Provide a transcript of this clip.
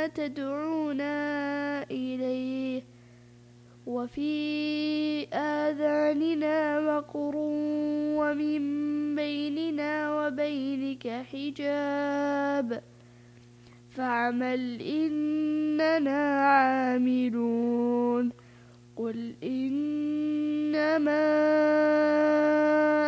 ما تدعونا إليه وفي آذاننا وقر ومن بيننا وبينك حجاب فاعمل إننا عاملون قل إنما